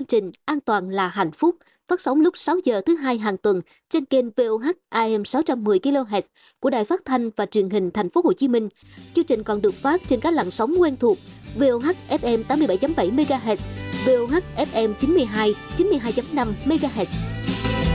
trình An toàn là hạnh phúc, phát sóng lúc 6 giờ thứ hai hàng tuần trên kênh VOH AM 610 kHz của Đài Phát thanh và Truyền hình Thành phố Hồ Chí Minh. Chương trình còn được phát trên các làn sóng quen thuộc VOH FM 87.7 MHz, VOH FM 92.5 MHz.